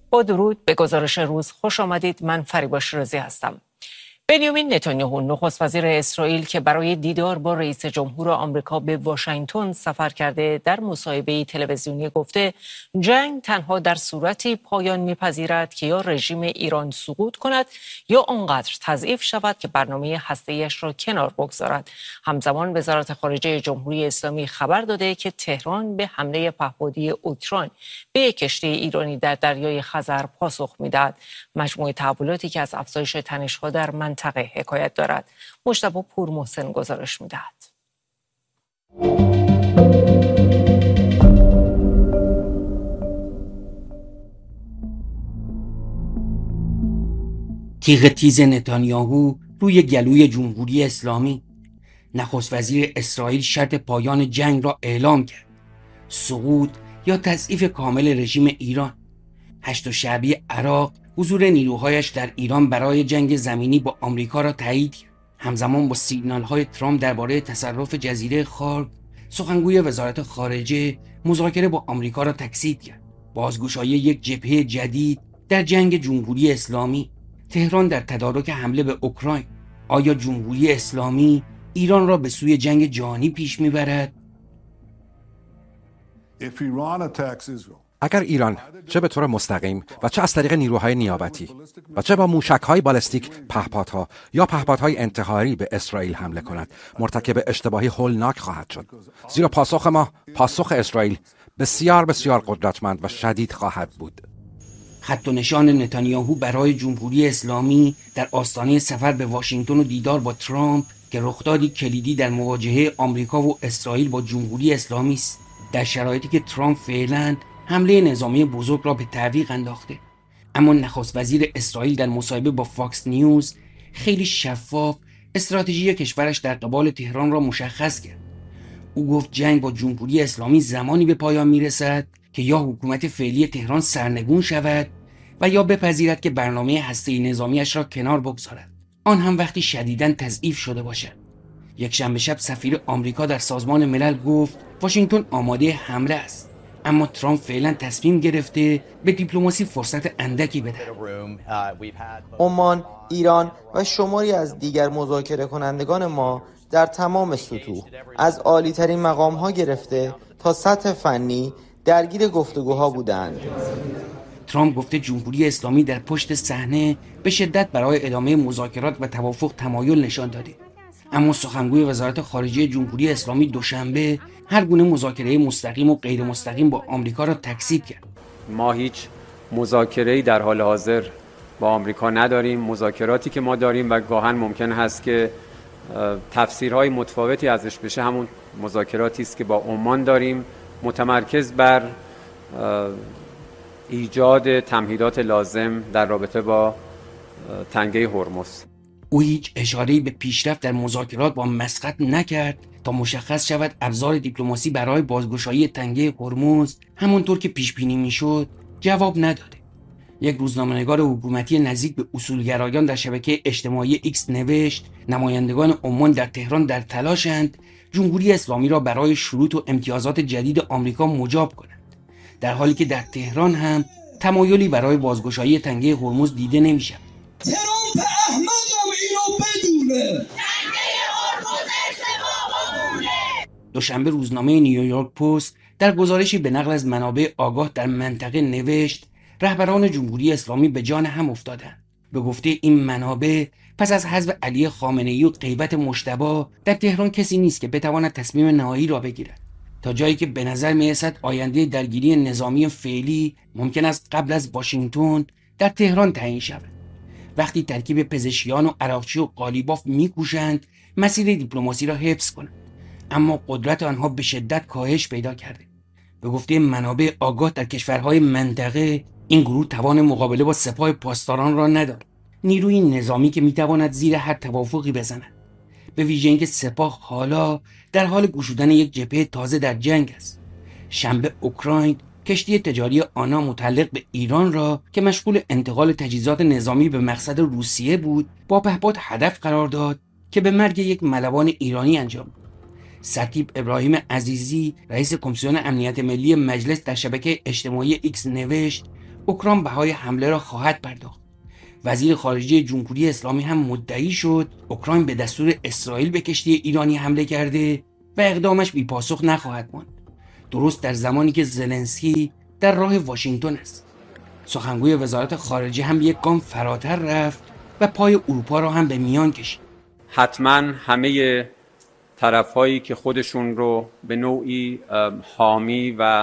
با درود به گزارش روز خوش آمدید. من فریبا شیرازی هستم. بنیامین نتانیاهو نخست وزیر اسرائیل که برای دیدار با رئیس جمهور آمریکا به واشنگتن سفر کرده در مصاحبه تلویزیونی گفته جنگ تنها در صورتی پایان می‌پذیرد که یا رژیم ایران سقوط کند یا آنقدر تضعیف شود که برنامه هسته‌ایش را کنار بگذارد. همزمان وزارت خارجه جمهوری اسلامی خبر داده که تهران به حمله پهپادی اوکراین به یک کشتی ایرانی در دریای خزر پاسخ می‌دهد. مجموعه تحولاتی که از افزایش تنش‌ها در منطقه حکایت دارد. مجتبی پورمحسن گزارش می‌دهد. تیغ تیز نتانیاهو روی گلوی جمهوری اسلامی. نخست وزیر اسرائیل شرط پایان جنگ را اعلام کرد. سقوط یا تضعیف کامل رژیم ایران. هشت شعبی عراق حضور نیروهایش در ایران برای جنگ زمینی با آمریکا را تایید کرد. همزمان با سیگنال‌های ترامپ درباره تصرف جزیره خارگ، سخنگوی وزارت خارجه مذاکره با آمریکا را تکذیب کرد. بازگشایی یک جبهه جدید در جنگ جمهوری اسلامی. تهران در تدارک حمله به اوکراین. آیا جمهوری اسلامی ایران را به سوی جنگ جهانی پیش می‌برد؟ اگر ایران چه به طور مستقیم و چه از طریق نیروهای نیابتی و چه با موشک‌های بالستیک پهپادها یا پهپادهای انتحاری به اسرائیل حمله کند، مرتکب اشتباهی هولناک خواهد شد، زیرا پاسخ ما، پاسخ اسرائیل، بسیار بسیار قدرتمند و شدید خواهد بود. خط و نشان نتانیاهو برای جمهوری اسلامی در آستانه سفر به واشنگتن و دیدار با ترامپ که رخدادی کلیدی در مواجهه آمریکا و اسرائیل با جمهوری اسلامی است، در شرایطی که ترامپ فعلاً حمله نظامی بزرگ را به تعویق انداخته. اما نخست وزیر اسرائیل در مصاحبه با فاکس نیوز خیلی شفاف استراتژی کشورش در قبال تهران را مشخص کرد. او گفت جنگ با جمهوری اسلامی زمانی به پایان میرسد که یا حکومت فعلی تهران سرنگون شود و یا بپذیرد که برنامه هسته‌ای نظامیش را کنار بگذارد، آن هم وقتی شدیداً تضعیف شده باشد. یک شنبه شب سفیر آمریکا در سازمان ملل گفت واشنگتن آماده حمله است، اما ترامپ فعلا تصمیم گرفته به دیپلماسی فرصت اندکی بده. عمان، ایران و شماری از دیگر مذاکره کنندگان ما در تمام سطوح از عالی ترین مقام ها گرفته تا سطح فنی درگیر گفتگوها بودند. ترامپ گفته جمهوری اسلامی در پشت صحنه به شدت برای ادامه مذاکرات و توافق تمایل نشان داده. اما سخنگوی وزارت خارجه جمهوری اسلامی دوشنبه هر گونه مذاکره مستقیم و غیر مستقیم با آمریکا را تکذیب کرد. ما هیچ مذاکره‌ای در حال حاضر با آمریکا نداریم. مذاکراتی که ما داریم و گاهن ممکن هست که تفسیرهای متفاوتی ازش بشه همون مذاکراتی است که با عمان داریم، متمرکز بر ایجاد تمهیدات لازم در رابطه با تنگه هرمز. او هیچ اشاره‌ای به پیشرفت در مذاکرات با مسقط نکرد تا مشخص شود ابزار دیپلماسی برای بازگشایی تنگه هرمز همونطور که پیش بینی میشد جواب نداده. یک روزنامه‌نگار حکومتی نزدیک به اصولگرایان در شبکه اجتماعی ایکس نوشت نمایندگان عمان در تهران در تلاشند جمهوری اسلامی را برای شروط و امتیازات جدید آمریکا مجاب کنند، در حالی که در تهران هم تمایلی برای بازگشایی تنگه هرمز دیده نمی‌شود. ترامپ احمقم اینو بدونه. دوشنبه روزنامه نیویورک پست در گزارشی به نقل از منابع آگاه در منطقه نوشت رهبران جمهوری اسلامی به جان هم افتادند. به گفته این منابع پس از حذف علی خامنه‌ای و غیبت مجتبی در تهران کسی نیست که بتواند تصمیم نهایی را بگیرد، تا جایی که به نظر می‌رسد آینده درگیری نظامی فعلی ممکن است قبل از واشنگتن در تهران تعیین شود. وقتی ترکیب پزشکیان و عراقچی و قالیباف می‌کوشند مسیر دیپلماسی را حفظ کنند، اما قدرت آنها به شدت کاهش پیدا کرده. به گفته منابع آگاه در کشورهای منطقه این گروه توان مقابله با سپاه پاسداران را ندارد، نیروی نظامی که میتواند زیر هر توافقی بزند، به ویژه اینکه سپاه حالا در حال گشودن یک جبهه تازه در جنگ است. شنبه اوکراین کشتی تجاری آنا متعلق به ایران را که مشغول انتقال تجهیزات نظامی به مقصد روسیه بود با پهپاد هدف قرار داد که به مرگ یک ملوان ایرانی انجام داد. سرتیپ ابراهیم عزیزی رئیس کمیسیون امنیت ملی مجلس در شبکه اجتماعی ایکس نوشت اوکراین بهای حمله را خواهد پرداخت. وزیر خارجه جمهوری اسلامی هم مدعی شد اوکراین به دستور اسرائیل به کشتی ایرانی حمله کرده و اقدامش بی پاسخ نخواهد ماند. درست در زمانی که زلنسکی در راه واشنگتن است. سخنگوی وزارت خارجه هم یک گام فراتر رفت و پای اروپا را هم به میان کشید. حتما همه طرف‌هایی که خودشون رو به نوعی حامی و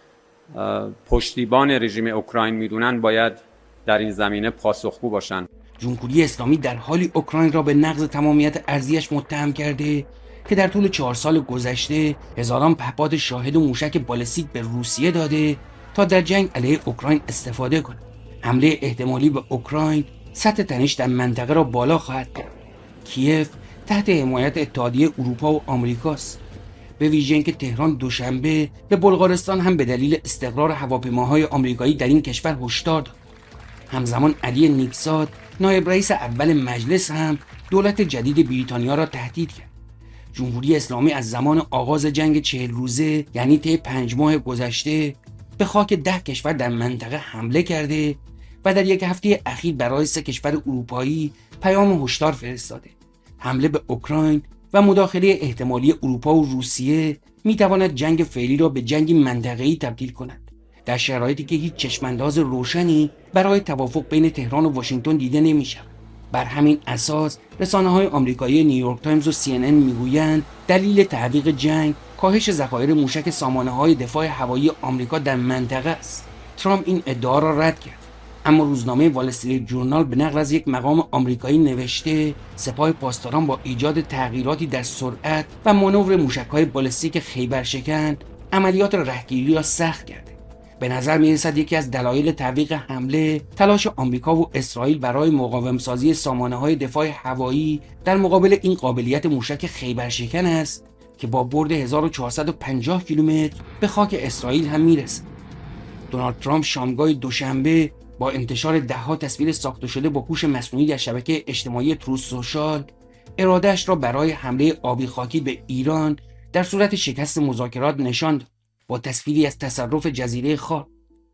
پشتیبان رژیم اوکراین میدونن باید در این زمینه پاسخگو باشن. جمهوری اسلامی در حالی اوکراین را به نقض تمامیت ارضیش متهم کرده که در طول 4 سال گذشته هزاران پهپاد شاهد و موشک بالستیک به روسیه داده تا در جنگ علیه اوکراین استفاده کند. حمله احتمالی به اوکراین سطح تنش در منطقه را بالا خواهد کرد. کیف تحت حمایت اتحادیه اروپا و آمریکاست. به ویژه اینکه تهران دوشنبه به بلغارستان هم به دلیل استقرار هواپیماهای آمریکایی در این کشور هشدار داد. همزمان علی نیکزاد نایب رئیس اول مجلس هم دولت جدید بریتانیا را تهدید کرد. جمهوری اسلامی از زمان آغاز جنگ 40 روزه یعنی طی 5 ماه گذشته به خاک 10 کشور در منطقه حمله کرده و در یک هفته اخیر برای 3 کشور اروپایی پیام هشدار فرستاده. حمله به اوکراین و مداخله احتمالی اروپا و روسیه میتواند جنگ فعلی را به جنگی منطقه‌ای تبدیل کند، در شرایطی که هیچ چشمانداز روشنی برای توافق بین تهران و واشنگتن دیده نمی‌شود. بر همین اساس رسانه‌های آمریکایی نیویورک تایمز و CNN میگویند دلیل تعویق جنگ کاهش ذخایر موشک سامانه‌های دفاع هوایی آمریکا در منطقه است. ترامپ این ادعا را رد کرد، اما روزنامه وال استریت جورنال به نقل از یک مقام آمریکایی نوشته سپاه پاسداران با ایجاد تغییراتی در سرعت و مانور موشک‌های بالستیک خیبرشکن عملیات رهگیری را سخت کرده. به نظر می‌رسد یکی از دلایل تعویق حمله تلاش آمریکا و اسرائیل برای مقاوم‌سازی سامانه‌های دفاع هوایی در مقابل این قابلیت موشک خیبرشکن است که با برد 1450 کیلومتر به خاک اسرائیل هم میرسد. دونالد ترامپ شامگاه دوشنبه با انتشار ده‌ها تصویر ساخته شده با هوش مصنوعی در شبکه اجتماعی تروث سوشال اراده‌اش را برای حمله آبی خاکی به ایران در صورت شکست مذاکرات نشان داد، با تصویری از تصرف جزیره خار.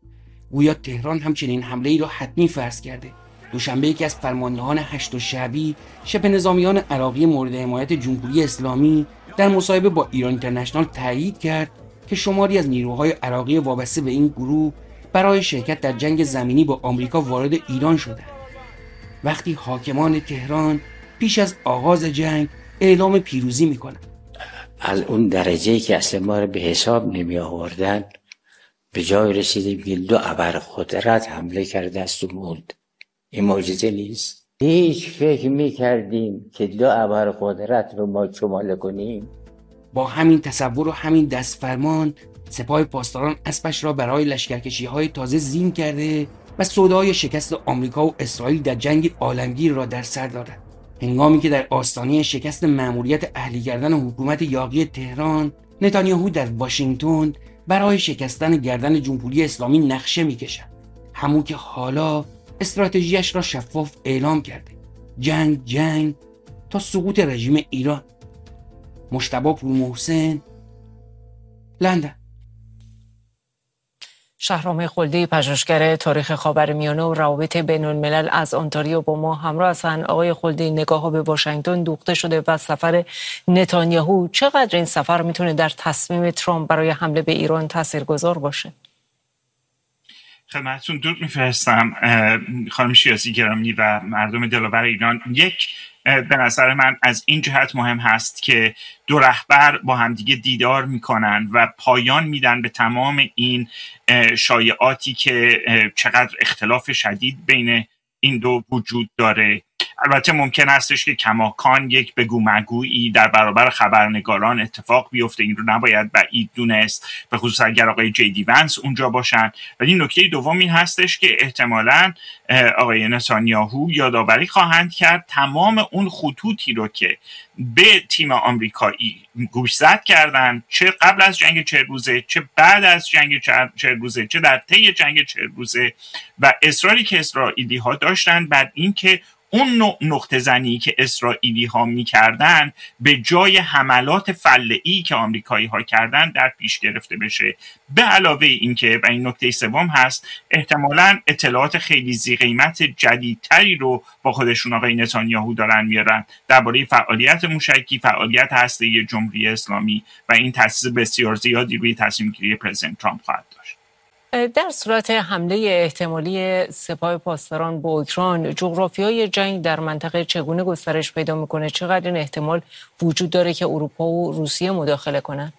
گویا تهران همچنین حمله ای را حتمی فرض کرده. دوشنبه یکی از فرماندهان هشت شعبی شبه نظامیان عراقی مورد حمایت جمهوری اسلامی در مصاحبه با ایران اینترنشنال تایید کرد که شماری از نیروهای عراقی وابسته به این گروه برای شرکت در جنگ زمینی با آمریکا وارد ایران شدند. وقتی حاکمان تهران پیش از آغاز جنگ اعلام پیروزی میکنند. از اون درجه‌ای که اصلا ما رو به حساب نمی آوردن به جای رسیدیم که 2 ابرقدرت حمله کرده است و موند. این معجزه نیست؟ هیچ فکر میکردیم که 2 ابرقدرت رو ما شمال کنیم؟ با همین تصور و همین دستفرمان سپاه پاسداران اسبش را برای لشکرکشی‌های تازه زین کرده و سودای شکست آمریکا و اسرائیل در جنگ عالمگیر را در سر دارد. هنگامی که در آستانه شکست مأموریت اهلی کردن حکومت یاغی تهران، نتانیاهو در واشنگتن برای شکستن گردن جمهوری اسلامی نقشه می‌کشد. همون که حالا استراتژیش را شفاف اعلام کرده. جنگ تا سقوط رژیم ایران. مجتبی پورمحسن، لندن. شهرام خلدی، پژوهشگر تاریخ خاورمیانه و روابط بین‌الملل از آنتاریو با ما همراه هستند. آقای خلدی، نگاه‌ها به واشنگتن دوخته شده و سفر نتانیاهو چقدر این سفر میتونه در تصمیم ترامپ برای حمله به ایران تاثیرگذار باشه؟ خدمتتون درود میفرستم خانم شیاسی گرامی و مردم دلاور ایران. یک، به نظر من از این جهت مهم هست که 2 رهبر با همدیگه دیدار میکنن و پایان میدن به تمام این شایعاتی که چقدر اختلاف شدید بین این دو وجود داره. البته ممکن هستش که کماکان یک بگو مگویی در برابر خبرنگاران اتفاق بیفته، این رو نباید بعید دونست، به خصوص اگر آقای جی دی ونس اونجا باشن. ولی نکته دوم این هستش که احتمالاً آقای نتانیاهو یادآوری خواهند کرد تمام اون خطوطی رو که به تیم آمریکایی گوشزد کردن، چه قبل از جنگ 40 روزه، چه بعد از جنگ 40 روزه، چه در طی جنگ 40 روزه، و اصراری که اسرائیلی ها داشتن بر این که اون نوع نقطه زنی که اسرائیلی ها میکردن به جای حملات فله‌ای که آمریکایی ها کردن در پیش گرفته بشه. به علاوه این که و این نکته سوم هست، احتمالاً اطلاعات خیلی ذی قیمت جدیدتری رو با خودشون آقای نتانیاهو دارن میارن درباره فعالیت موشکی، فعالیت هسته‌ای جمهوری اسلامی و این تاثیر بسیار زیادی روی تصمیم گیری پرزیدنت ترامپ خواهد داشت. در صورت حمله احتمالی سپاه پاسداران به اوکراین، جغرافیای جنگ در منطقه چگونه گسترش پیدا میکنه؟ چقدر این احتمال وجود داره که اروپا و روسیه مداخله کنند؟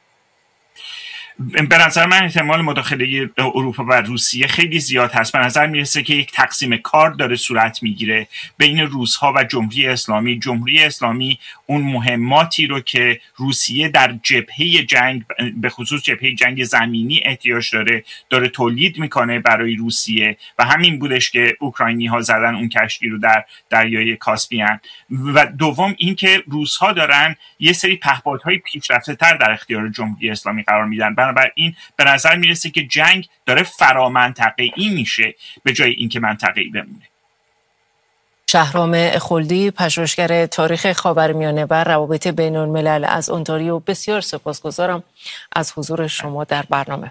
به نظر من احتمال مداخله اروپا و روسیه خیلی زیاد هست. به نظر میرسه که یک تقسیم کار داره صورت میگیره بین روس‌ها و جمهوری اسلامی. جمهوری اسلامی اون مهماتی رو که روسیه در جبهه جنگ، به خصوص جبهه جنگ زمینی احتیاج داره تولید میکنه برای روسیه و همین بودش که اوکراینی‌ها زدن اون کشتی رو در دریای کاسپیان. و دوم اینکه روس‌ها دارن یه سری پهپادهای پیشرفته‌تر در اختیار جمهوری اسلامی قرار میدن. بنابراین به نظر میرسه که جنگ داره فرامنطقه‌ای میشه به جای اینکه منطقه‌ای بمونه. شهرام خلدی، پژوهشگر تاریخ خاورمیانه و روابط بین الملل از اونتاریو، بسیار سپاسگزارم از حضور شما در برنامه.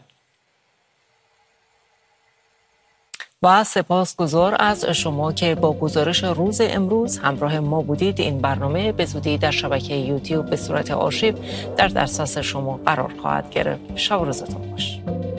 و سپاسگزار از شما که با گزارش روز امروز همراه ما بودید. این برنامه به زودی در شبکه یوتیوب به صورت آرشیو در دسترس شما قرار خواهد گرفت. شب و روزتون خوش.